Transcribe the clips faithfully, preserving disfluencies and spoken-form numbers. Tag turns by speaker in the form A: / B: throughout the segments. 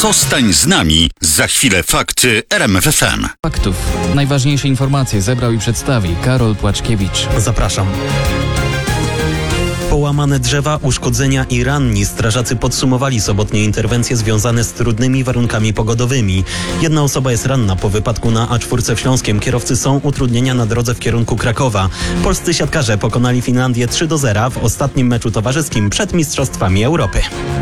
A: Zostań z nami. Za chwilę fakty R M F F M.
B: Faktów. Najważniejsze informacje zebrał i przedstawi Karol Płaczkiewicz.
C: Zapraszam. Połamane drzewa, uszkodzenia i ranni. Strażacy podsumowali sobotnie interwencje związane z trudnymi warunkami pogodowymi. Jedna osoba jest ranna po wypadku na A cztery w Śląskiem. Kierowcy są utrudnienia na drodze w kierunku Krakowa. Polscy siatkarze pokonali Finlandię trzy do zera w ostatnim meczu towarzyskim przed Mistrzostwami Europy.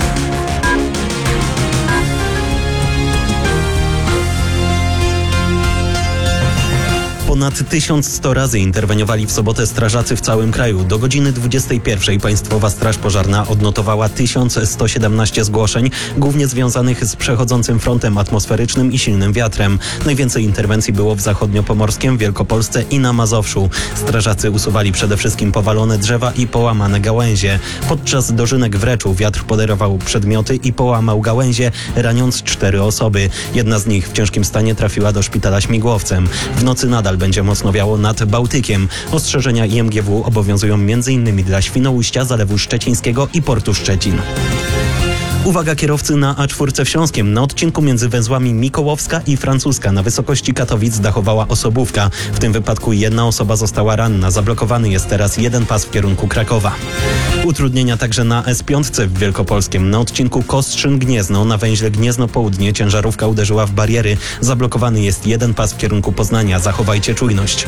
C: Ponad tysiąc sto razy interweniowali w sobotę strażacy w całym kraju. Do godziny dwudziestej pierwszej Państwowa Straż Pożarna odnotowała tysiąc sto siedemnaście zgłoszeń, głównie związanych z przechodzącym frontem atmosferycznym i silnym wiatrem. Najwięcej interwencji było w Zachodniopomorskiem, Wielkopolsce i na Mazowszu. Strażacy usuwali przede wszystkim powalone drzewa i połamane gałęzie. Podczas dożynek w Reczu wiatr poderował przedmioty i połamał gałęzie, raniąc cztery osoby. Jedna z nich w ciężkim stanie trafiła do szpitala śmigłowcem. W nocy nadal będzie mocno wiało nad Bałtykiem. Ostrzeżenia I M G W obowiązują między innymi dla Świnoujścia, Zalewu Szczecińskiego i Portu Szczecin. Uwaga kierowcy na A cztery w Śląskiem. Na odcinku między węzłami Mikołowska i Francuska na wysokości Katowic dachowała osobówka. W tym wypadku jedna osoba została ranna. Zablokowany jest teraz jeden pas w kierunku Krakowa. Utrudnienia także na S pięć w Wielkopolskiem. Na odcinku Kostrzyn-Gniezno na węźle Gniezno Południe ciężarówka uderzyła w bariery. Zablokowany jest jeden pas w kierunku Poznania. Zachowajcie czujność.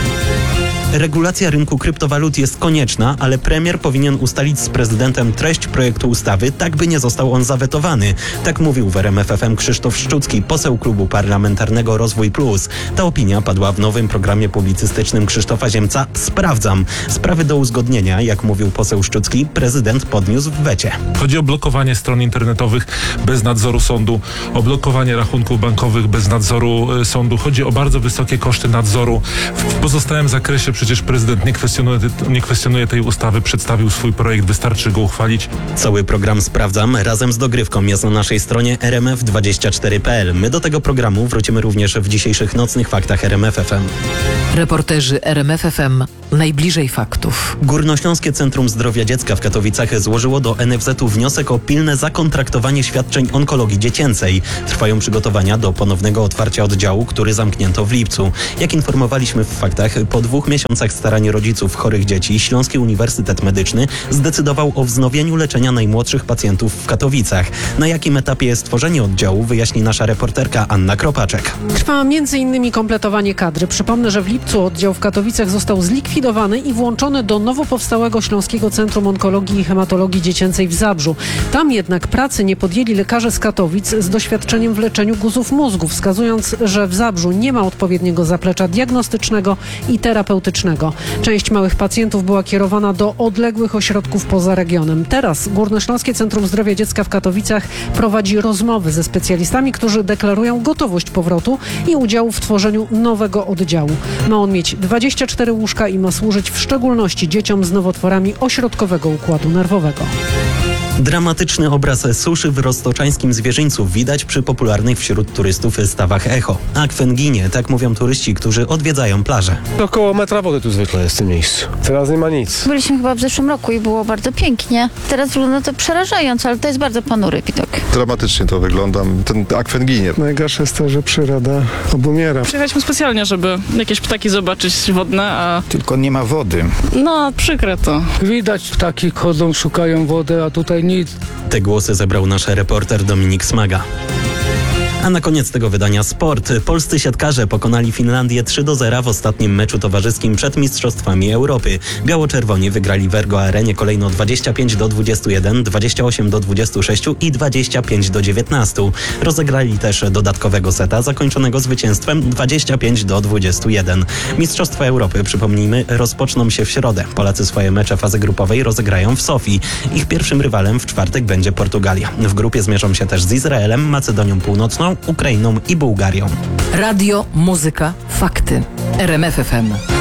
C: Regulacja rynku kryptowalut jest konieczna, ale premier powinien ustalić z prezydentem treść projektu ustawy, tak by nie został on zawetowany. Tak mówił w R M F F M Krzysztof Szczucki, poseł Klubu Parlamentarnego Rozwój Plus. Ta opinia padła w nowym programie publicystycznym Krzysztofa Ziemca Sprawdzam. Sprawy do uzgodnienia, jak mówił poseł Szczucki, prezydent podniósł w wecie.
D: Chodzi o blokowanie stron internetowych bez nadzoru sądu, o blokowanie rachunków bankowych bez nadzoru y, sądu. Chodzi o bardzo wysokie koszty nadzoru. W pozostałym zakresie przecież prezydent nie kwestionuje, nie kwestionuje tej ustawy, przedstawił swój projekt, wystarczy go uchwalić.
C: Cały program Sprawdzam razem z dogrywką jest na naszej stronie R M F dwadzieścia cztery kropka P L. My do tego programu wrócimy również w dzisiejszych nocnych faktach R M F F M.
E: Reporterzy R M F F M najbliżej faktów.
C: Górnośląskie Centrum Zdrowia Dziecka w Katowicach złożyło do N F Z u wniosek o pilne zakontraktowanie świadczeń onkologii dziecięcej. Trwają przygotowania do ponownego otwarcia oddziału, który zamknięto w lipcu. Jak informowaliśmy w faktach, po dwóch miesiącach starań rodziców chorych dzieci Śląski Uniwersytet Medyczny zdecydował o wznowieniu leczenia najmłodszych pacjentów w Katowicach. Na jakim etapie jest tworzenie oddziału, wyjaśni nasza reporterka Anna Kropaczek.
F: Trwa między innymi kompletowanie kadry. Przypomnę, że w lipcu oddział w Katowicach został zlikwidowany i włączony do nowo powstałego Śląskiego Centrum Onkologii i Hematologii Dziecięcej w Zabrzu. Tam jednak pracy nie podjęli lekarze z Katowic z doświadczeniem w leczeniu guzów mózgu, wskazując, że w Zabrzu nie ma odpowiedniego zaplecza diagnostycznego i terapeutycznego. Część małych pacjentów była kierowana do odległych ośrodków poza regionem. Teraz Górnośląskie Centrum Zdrowia Dziecka w Katowicach prowadzi rozmowy ze specjalistami, którzy deklarują gotowość powrotu i udziału w tworzeniu nowego oddziału. Ma on mieć dwadzieścia cztery łóżka i ma służyć w szczególności dzieciom z nowotworami ośrodkowego układu nerwowego.
C: Dramatyczny obraz suszy w roztoczańskim Zwierzyńcu widać przy popularnych wśród turystów stawach Echo. Akwen ginie, tak mówią turyści, którzy odwiedzają plażę.
G: Około metra wody tu zwykle jest w tym miejscu. Teraz nie ma nic.
H: Byliśmy chyba w zeszłym roku i było bardzo pięknie. Teraz wygląda to przerażająco, ale to jest bardzo ponury widok.
I: Dramatycznie to wygląda. Ten akwen ginie.
G: Najgorsze jest to, że przyroda obumiera.
J: Przyjechaliśmy specjalnie, żeby jakieś ptaki zobaczyć wodne, a...
K: Tylko nie ma wody.
J: No, przykre to.
L: Widać, ptaki chodzą, szukają wody, a tutaj nic.
C: Te głosy zebrał nasz reporter Dominik Smaga. A na koniec tego wydania sport. Polscy siatkarze pokonali Finlandię trzy do zera w ostatnim meczu towarzyskim przed Mistrzostwami Europy. Biało-czerwoni wygrali w Ergo Arenie kolejno dwadzieścia pięć do dwudziestu jeden, dwadzieścia osiem do dwudziestu sześciu i dwadzieścia pięć do dziewiętnastu. Rozegrali też dodatkowego seta zakończonego zwycięstwem dwadzieścia pięć do dwudziestu jeden. Mistrzostwa Europy, przypomnijmy, rozpoczną się w środę. Polacy swoje mecze fazy grupowej rozegrają w Sofii. Ich pierwszym rywalem w czwartek będzie Portugalia. W grupie zmierzą się też z Izraelem, Macedonią Północną, Ukrainą i Bułgarią.
E: Radio, muzyka, fakty. R M F F M.